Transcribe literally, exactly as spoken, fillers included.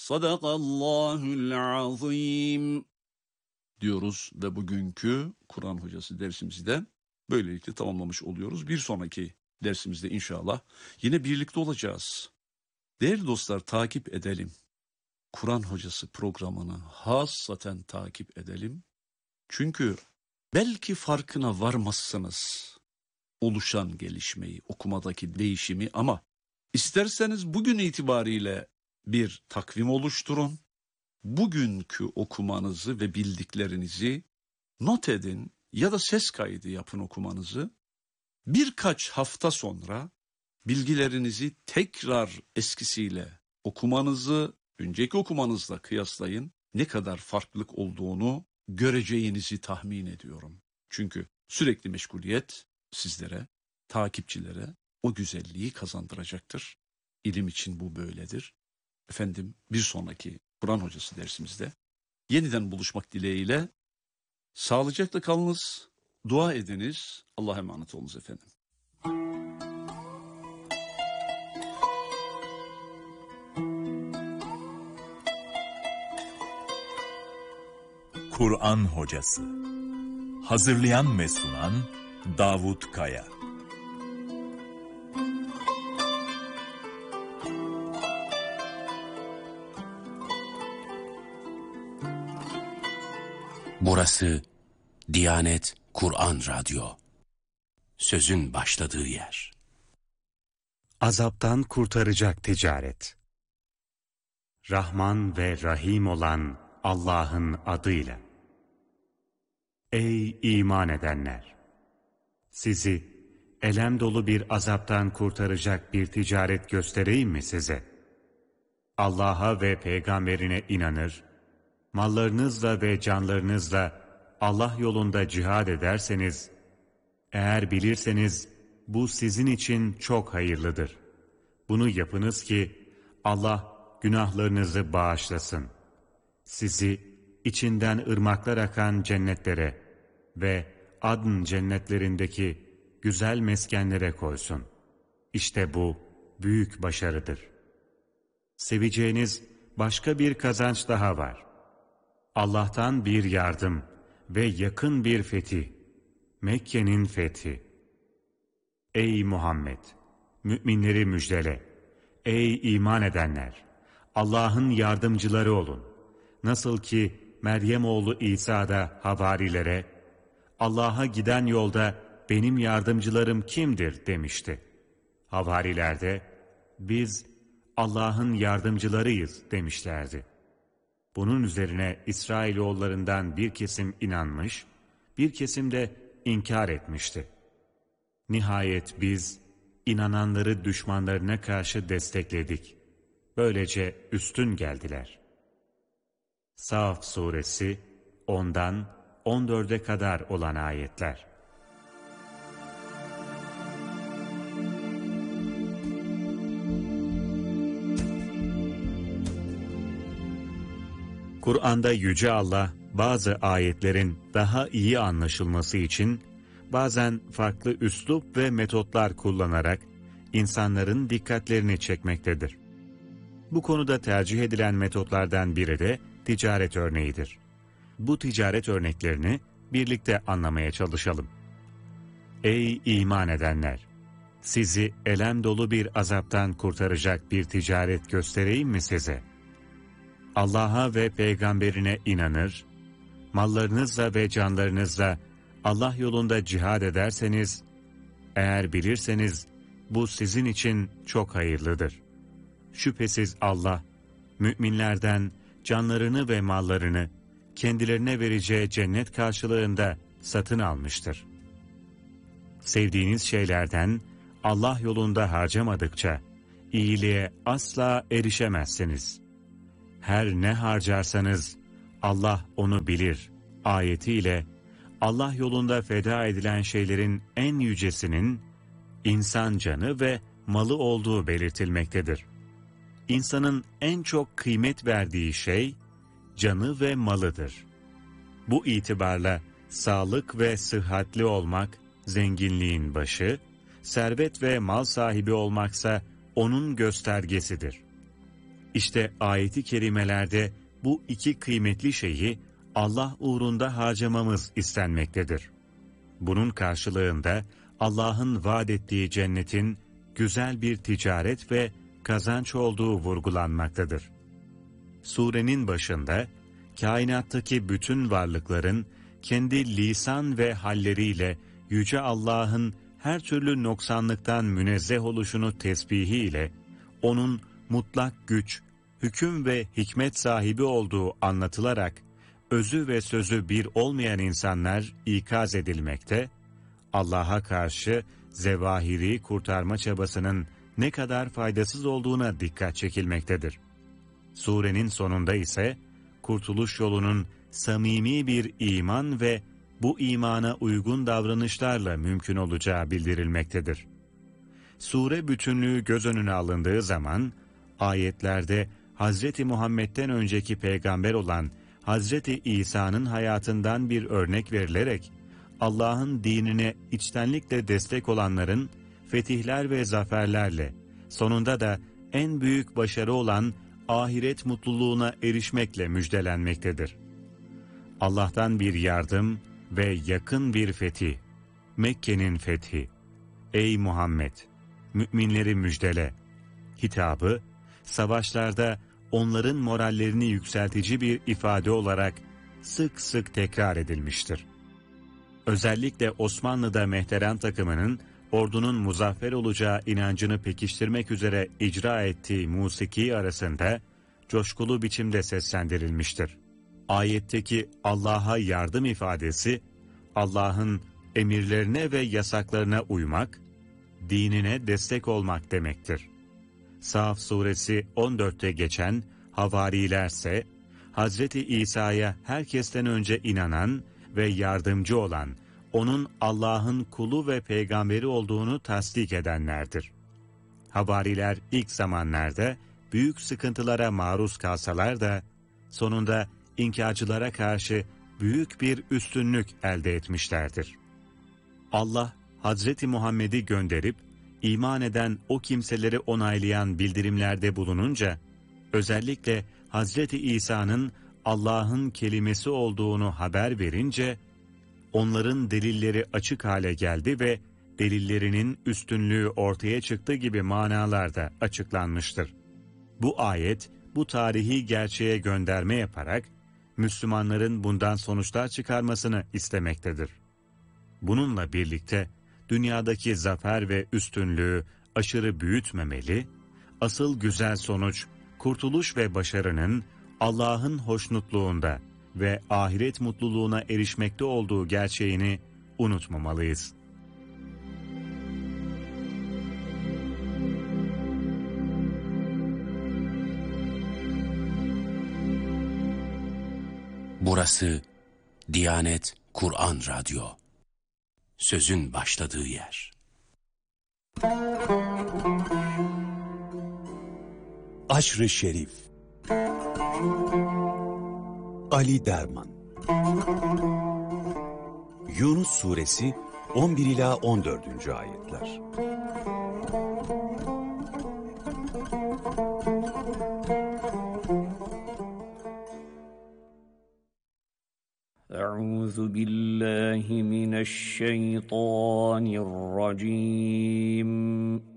Sadakallahul azim diyoruz ve bugünkü Kur'an hocası dersimizi de böylelikle tamamlamış oluyoruz. Bir sonraki dersimizde inşallah yine birlikte olacağız. Değerli dostlar, takip edelim. Kur'an hocası programını hassaten takip edelim. Çünkü belki farkına varmazsınız oluşan gelişmeyi, okumadaki değişimi, ama isterseniz bugün itibariyle bir takvim oluşturun. Bugünkü okumanızı ve bildiklerinizi not edin ya da ses kaydı yapın okumanızı. Birkaç hafta sonra bilgilerinizi tekrar eskisiyle okumanızı, önceki okumanızla kıyaslayın. Ne kadar farklılık olduğunu göreceğinizi tahmin ediyorum. Çünkü sürekli meşguliyet sizlere, takipçilere o güzelliği kazandıracaktır. İlim için bu böyledir. Efendim, bir sonraki Kur'an hocası dersimizde yeniden buluşmak dileğiyle sağlıcakla kalınız, dua ediniz, Allah'a emanet olunuz efendim. Kur'an hocası. Hazırlayan ve sunan Davut Kaya. Burası Diyanet Kur'an Radyo. Sözün başladığı yer. Azaptan kurtaracak ticaret. Rahman ve Rahim olan Allah'ın adıyla. Ey iman edenler! Sizi elem dolu bir azaptan kurtaracak bir ticaret göstereyim mi size? Allah'a ve peygamberine inanır, mallarınızla ve canlarınızla Allah yolunda cihad ederseniz, eğer bilirseniz bu sizin için çok hayırlıdır. Bunu yapınız ki Allah günahlarınızı bağışlasın. Sizi içinden ırmaklar akan cennetlere ve Adn cennetlerindeki güzel meskenlere koysun. İşte bu büyük başarıdır. Seveceğiniz başka bir kazanç daha var. Allah'tan bir yardım ve yakın bir fetih, Mekke'nin fethi. Ey Muhammed! Müminleri müjdele. Ey iman edenler! Allah'ın yardımcıları olun. Nasıl ki Meryem oğlu İsa da havarilere, Allah'a giden yolda benim yardımcılarım kimdir demişti. Havariler de, biz Allah'ın yardımcılarıyız demişlerdi. Bunun üzerine İsrailoğullarından bir kesim inanmış, bir kesim de inkar etmişti. Nihayet biz inananları düşmanlarına karşı destekledik. Böylece üstün geldiler. Saf suresi ondan on dörde kadar olan ayetler. Kur'an'da Yüce Allah bazı ayetlerin daha iyi anlaşılması için bazen farklı üslup ve metotlar kullanarak insanların dikkatlerini çekmektedir. Bu konuda tercih edilen metotlardan biri de ticaret örneğidir. Bu ticaret örneklerini birlikte anlamaya çalışalım. Ey iman edenler! Sizi elem dolu bir azaptan kurtaracak bir ticaret göstereyim mi size? Allah'a ve peygamberine inanır, mallarınızla ve canlarınızla Allah yolunda cihad ederseniz, eğer bilirseniz bu sizin için çok hayırlıdır. Şüphesiz Allah, müminlerden canlarını ve mallarını kendilerine vereceği cennet karşılığında satın almıştır. Sevdiğiniz şeylerden Allah yolunda harcamadıkça iyiliğe asla erişemezsiniz. Her ne harcarsanız Allah onu bilir ayetiyle Allah yolunda feda edilen şeylerin en yücesinin insan canı ve malı olduğu belirtilmektedir. İnsanın en çok kıymet verdiği şey canı ve malıdır. Bu itibarla sağlık ve sıhhatli olmak zenginliğin başı, servet ve mal sahibi olmaksa onun göstergesidir. İşte ayeti kerimelerde bu iki kıymetli şeyi Allah uğrunda harcamamız istenmektedir. Bunun karşılığında Allah'ın vaat ettiği cennetin güzel bir ticaret ve kazanç olduğu vurgulanmaktadır. Surenin başında kainattaki bütün varlıkların kendi lisan ve halleriyle Yüce Allah'ın her türlü noksanlıktan münezzeh oluşunu tesbihiyle, O'nun mutlak güç, hüküm ve hikmet sahibi olduğu anlatılarak, özü ve sözü bir olmayan insanlar ikaz edilmekte, Allah'a karşı zevahiri kurtarma çabasının ne kadar faydasız olduğuna dikkat çekilmektedir. Surenin sonunda ise, kurtuluş yolunun samimi bir iman ve bu imana uygun davranışlarla mümkün olacağı bildirilmektedir. Sure bütünlüğü göz önüne alındığı zaman, ayetlerde Hazreti Muhammed'den önceki peygamber olan Hazreti İsa'nın hayatından bir örnek verilerek, Allah'ın dinine içtenlikle destek olanların fetihler ve zaferlerle, sonunda da en büyük başarı olan ahiret mutluluğuna erişmekle müjdelenmektedir. Allah'tan bir yardım ve yakın bir fetih, Mekke'nin fethi, ey Muhammed, müminleri müjdele, hitabı, savaşlarda onların morallerini yükseltici bir ifade olarak sık sık tekrar edilmiştir. Özellikle Osmanlı'da Mehteran takımının ordunun muzaffer olacağı inancını pekiştirmek üzere icra ettiği musiki arasında coşkulu biçimde seslendirilmiştir. Ayetteki Allah'a yardım ifadesi, Allah'ın emirlerine ve yasaklarına uymak, dinine destek olmak demektir. Saf suresi on dörtte geçen havarilerse, Hazreti İsa'ya herkesten önce inanan ve yardımcı olan, onun Allah'ın kulu ve peygamberi olduğunu tasdik edenlerdir. Havariler ilk zamanlarda büyük sıkıntılara maruz kalsalar da, sonunda inkarcılara karşı büyük bir üstünlük elde etmişlerdir. Allah, Hazreti Muhammed'i gönderip, iman eden o kimseleri onaylayan bildirimlerde bulununca, özellikle Hazreti İsa'nın Allah'ın kelimesi olduğunu haber verince, onların delilleri açık hale geldi ve delillerinin üstünlüğü ortaya çıktı gibi manalarda açıklanmıştır. Bu ayet, bu tarihi gerçeğe gönderme yaparak, Müslümanların bundan sonuçlar çıkarmasını istemektedir. Bununla birlikte, dünyadaki zafer ve üstünlüğü aşırı büyütmemeli, asıl güzel sonuç, kurtuluş ve başarının Allah'ın hoşnutluğunda ve ahiret mutluluğuna erişmekte olduğu gerçeğini unutmamalıyız. Burası Diyanet Kur'an Radyo. Sözün başladığı yer. Aşr-ı Şerif. Ali Derman. Yunus Suresi on bir ila on dördüncü ayetler. Euzu billahi mineşşeytanirracim.